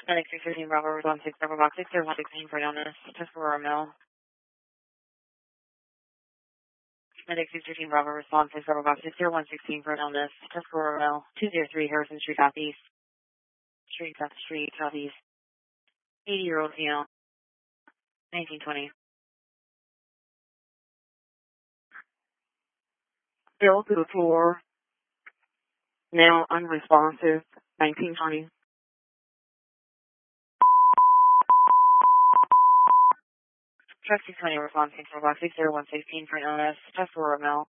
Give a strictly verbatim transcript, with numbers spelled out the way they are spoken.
Medic six thirteen Bravo, response six, Bravo box six zero one sixteen for illness, test for Romeo. Medic six thirteen Bravo, response six, Bravo box six zero one sixteen for illness, test for Romeo. two zero three Harrison Street, Southeast. Street, South Street, Southeast. eighty-year-old female, nineteen twenty. Bill to the floor, now unresponsive, nineteen twenty. Truck six twenty, response six, Bravo box six zero one sixteen for illness, test for Romeo.